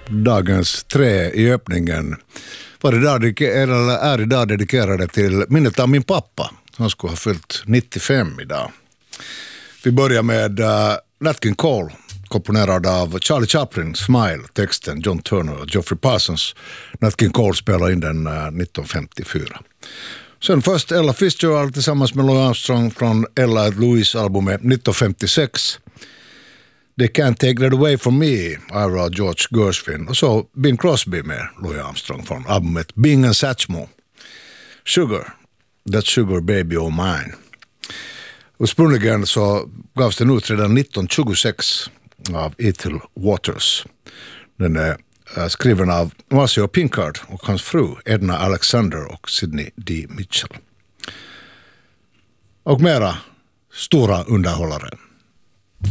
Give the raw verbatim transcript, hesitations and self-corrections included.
Dagens tre i öppningen var idag, eller är idag dedikerade till minnet av min pappa. Han skulle ha fyllt nittiofem idag. Vi börjar med uh, Nat King Cole, komponerad av Charlie Chaplin, Smile, texten John Turner och Geoffrey Parsons. Nat King Cole spelar in den uh, nitton femtiofyra. Sen först Ella Fitzgerald tillsammans med Louis Armstrong från Ella Louise-albumet nitton femtiosex. They Can't Take That Away From Me, Ira George Gershwin. Och så Bing Crosby med Louis Armstrong från albumet Bing and Satchmo. Sugar, That Sugar Baby Oh Mine. Ursprungligen så gavs den ut redan nitton tjugosex av Ethel Waters. Den är uh, skriven av Marcio Pinkard och hans fru Edna Alexander och Sidney D. Mitchell. Och mera stora underhållare.